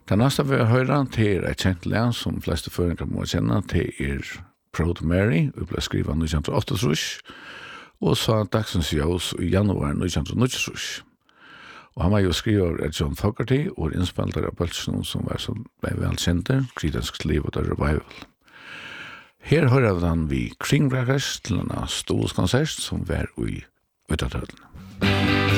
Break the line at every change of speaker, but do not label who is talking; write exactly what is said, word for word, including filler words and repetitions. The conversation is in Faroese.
Den neste vi hører til et kjent lær som fleste føringer må kjenne til er Proud Mary, vi ble skrivet nitton åttaogtrýss, og så dagsens jøs i januar nitton níggjuogtrýss. Og han var jo skriver av John Fogerty og innspilter av bølsene som var så vel kjente, Creedence Clearwater Revival. Her hører han vi Kringbrackers til en stolskonsert som var i Uttatødene.